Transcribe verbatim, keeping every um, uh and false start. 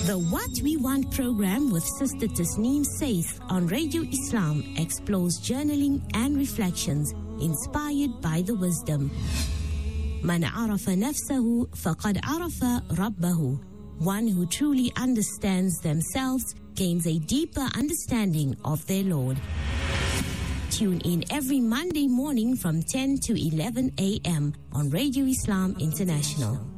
The What We Want program with Sister Tasneem Saith on Radio Islam explores journaling and reflections inspired by the wisdom. Man arafa nafsahu faqad arafa rabbahu. One who truly understands themselves gains a deeper understanding of their Lord. Tune in every Monday morning from ten to eleven a.m. on Radio Islam International.